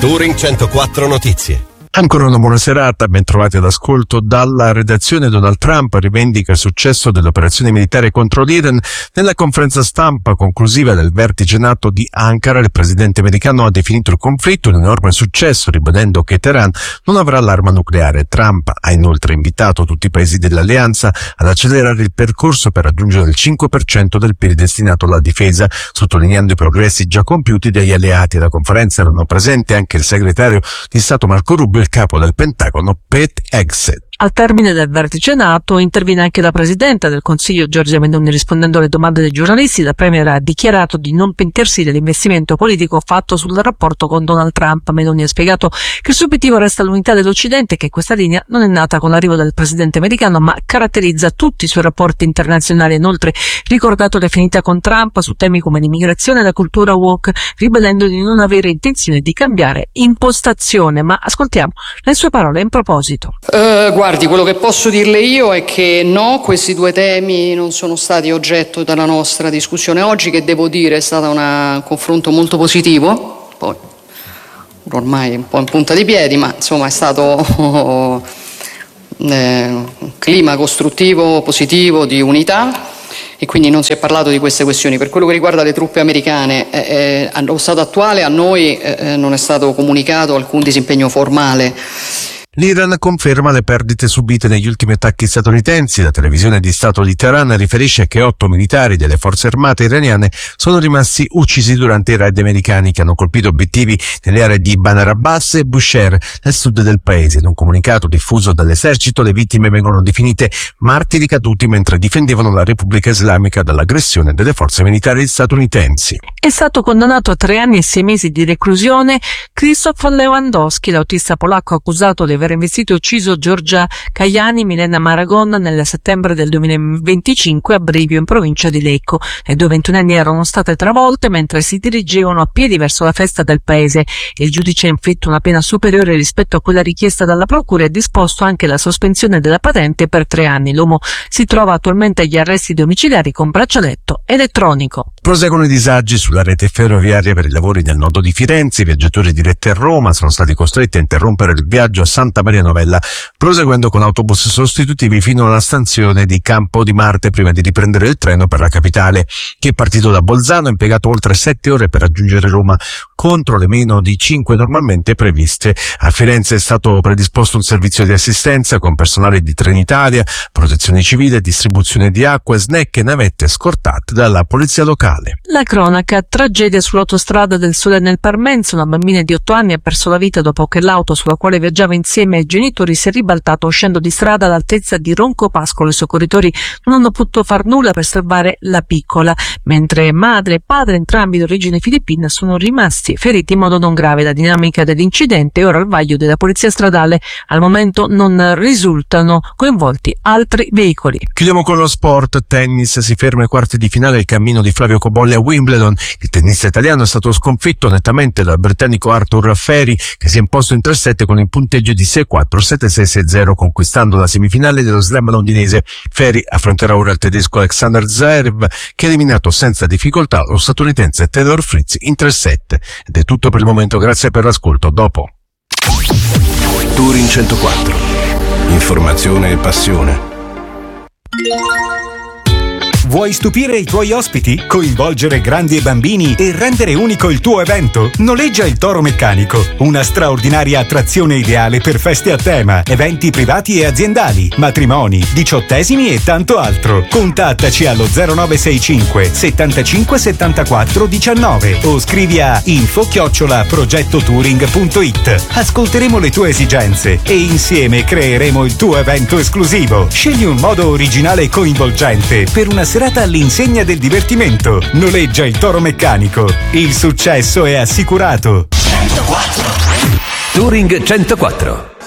Touring 104 Notizie. Ancora una buona serata, ben trovati all'ascolto. Dalla redazione Donald Trump rivendica il successo dell'operazione militare contro l'Iran. Nella conferenza stampa conclusiva del vertice NATO di Ankara, il presidente americano ha definito il conflitto un enorme successo, ribadendo che Teheran non avrà l'arma nucleare. Trump ha inoltre invitato tutti i paesi dell'alleanza ad accelerare il percorso per raggiungere il 5% del PIL destinato alla difesa, sottolineando i progressi già compiuti dagli alleati. Alla conferenza erano presenti anche il segretario di Stato Marco Rubio, il capo del Pentagono Pete Hegseth. Al termine del vertice NATO interviene anche la Presidente del Consiglio Giorgia Meloni. Rispondendo alle domande dei giornalisti, la Premier ha dichiarato di non pentirsi dell'investimento politico fatto sul rapporto con Donald Trump. Meloni ha spiegato che il suo obiettivo resta l'unità dell'Occidente e che questa linea non è nata con l'arrivo del Presidente americano, ma caratterizza tutti i suoi rapporti internazionali. Inoltre ricordato le affinità con Trump su temi come l'immigrazione e la cultura woke, ribadendo di non avere intenzione di cambiare impostazione. Ma ascoltiamo le sue parole in proposito. Guardi, quello che posso dirle io è che no, questi due temi non sono stati oggetto della nostra discussione oggi, che devo dire è stato un confronto molto positivo, poi ormai un po' in punta di piedi, ma insomma è stato un clima costruttivo, positivo, di unità, e quindi non si è parlato di queste questioni. Per quello che riguarda le truppe americane, allo stato attuale a noi non è stato comunicato alcun disimpegno formale. L'Iran conferma le perdite subite negli ultimi attacchi statunitensi. La televisione di Stato di Teheran riferisce che 8 militari delle forze armate iraniane sono rimasti uccisi durante i raid americani che hanno colpito obiettivi nelle aree di Bandar Abbas e Bushehr, nel sud del paese. In un comunicato diffuso dall'esercito, le vittime vengono definite martiri caduti mentre difendevano la Repubblica Islamica dall'aggressione delle forze militari statunitensi. È stato condannato a 3 anni e 6 mesi di reclusione Krzysztof Lewandowski, l'autista polacco accusato di aver investito e ucciso Giorgia Kajani, Milena Maragon nel settembre del 2025 a Brivio, in provincia di Lecco. Le due ventunenni erano state travolte mentre si dirigevano a piedi verso la festa del paese. Il giudice ha inflitto una pena superiore rispetto a quella richiesta dalla procura e ha disposto anche la sospensione della patente per 3 anni. L'uomo si trova attualmente agli arresti domiciliari con braccialetto elettronico. Proseguono i disagi sulla rete ferroviaria per i lavori nel nodo di Firenze. I viaggiatori diretti a Roma sono stati costretti a interrompere il viaggio a Santa Maria Novella, proseguendo con autobus sostitutivi fino alla stazione di Campo di Marte prima di riprendere il treno per la capitale, che è partito da Bolzano, ha impiegato oltre 7 ore per raggiungere Roma contro le meno di 5 normalmente previste. A Firenze è stato predisposto un servizio di assistenza con personale di Trenitalia, protezione civile, distribuzione di acqua, snack e navette scortate dalla polizia locale. La cronaca: tragedia sull'autostrada del Sole nel Parmense. Una bambina di 8 anni ha perso la vita dopo che l'auto sulla quale viaggiava insieme ai genitori si è ribaltato uscendo di strada all'altezza di Roncopascolo. I soccorritori non hanno potuto far nulla per salvare la piccola, mentre madre e padre, entrambi di origine filippina, sono rimasti feriti in modo non grave. La dinamica dell'incidente è ora al vaglio della polizia stradale. Al momento non risultano coinvolti altri veicoli. Chiudiamo con lo sport. Tennis: si ferma ai quarti di finale il cammino di Flavio Cobolli a Wimbledon. Il tennista italiano è stato sconfitto nettamente dal britannico Arthur Ferry, che si è imposto in 3-7 con il punteggio di 6-4, 7-6, 6-0, conquistando la semifinale dello slam londinese. Ferry affronterà ora il tedesco Alexander Zverev, che ha eliminato senza difficoltà lo statunitense Taylor Fritz in 3-7. Ed è tutto per il momento, grazie per l'ascolto. Dopo Touring 104. Informazione e passione. Vuoi stupire i tuoi ospiti? Coinvolgere grandi e bambini e rendere unico il tuo evento? Noleggia il Toro Meccanico, una straordinaria attrazione ideale per feste a tema, eventi privati e aziendali, matrimoni, 18esimi e tanto altro. Contattaci allo 0965 75 74 19 o scrivi a info@progettotouring.it. Ascolteremo le tue esigenze e insieme creeremo il tuo evento esclusivo. Scegli un modo originale e coinvolgente per una serata all'insegna del divertimento. Noleggia il Toro Meccanico. Il successo è assicurato. 104. Touring 104.